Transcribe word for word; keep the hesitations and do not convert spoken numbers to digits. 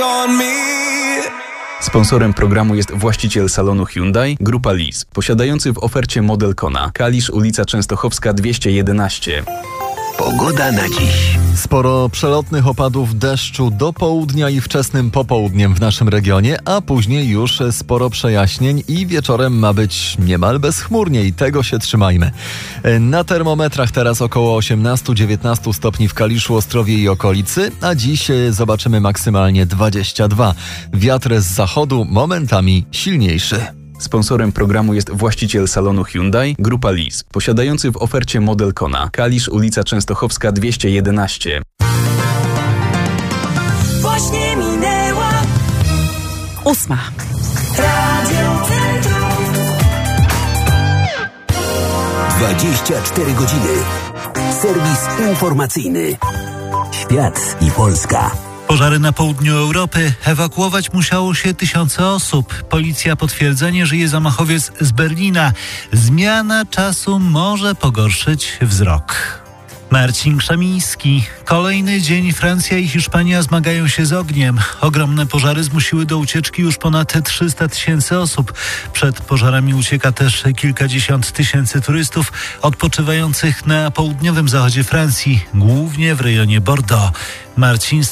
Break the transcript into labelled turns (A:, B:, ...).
A: Sponsorem programu jest właściciel salonu Hyundai, Grupa Lease, posiadający w ofercie model Kona. Kalisz, ulica Częstochowska dwieście jedenaście.
B: Pogoda na dziś.
C: Sporo przelotnych opadów deszczu do południa i wczesnym popołudniem w naszym regionie, a później już sporo przejaśnień i wieczorem ma być niemal bezchmurnie i tego się trzymajmy. Na termometrach teraz około osiemnaście dziewiętnaście stopni w Kaliszu, Ostrowie i okolicy, a dziś zobaczymy maksymalnie dwadzieścia dwa. Wiatr z zachodu momentami silniejszy.
A: Sponsorem programu jest właściciel salonu Hyundai, Grupa Lease, posiadający w ofercie model Kona. Kalisz, ulica Częstochowska dwieście jedenaście.
D: Właśnie minęła ósma. Radio Centrum.
B: dwadzieścia cztery godziny. Serwis informacyjny. Świat i Polska.
E: Pożary na południu Europy. Ewakuować musiało się tysiące osób. Policja potwierdza, nie żyje zamachowiec z Berlina. Zmiana czasu może pogorszyć wzrok. Marcin Krzemiński. Kolejny dzień Francja i Hiszpania zmagają się z ogniem. Ogromne pożary zmusiły do ucieczki już ponad trzysta tysięcy osób. Przed pożarami ucieka też kilkadziesiąt tysięcy turystów odpoczywających na południowym zachodzie Francji, głównie w rejonie Bordeaux. Marcin